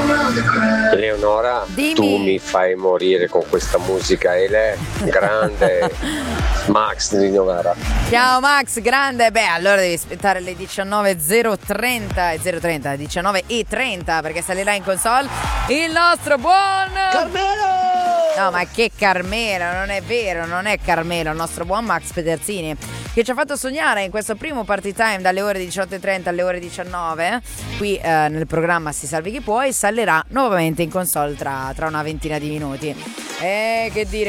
Eleonora, Dimmi. tu mi fai morire con questa musica, grande. Max di Novara. Ciao Max, grande. Beh, allora devi aspettare le 19.030 e 030, 19.30 perché salirà in console il nostro buon Carmelo! No, ma che Carmelo, non è vero, non è Carmelo, il nostro buon Max Pederzini, che ci ha fatto sognare in questo primo party time dalle ore 18.30 alle ore 19, qui nel programma Si Salvi Chi Può, e salirà nuovamente in console tra una ventina di minuti. Che dire.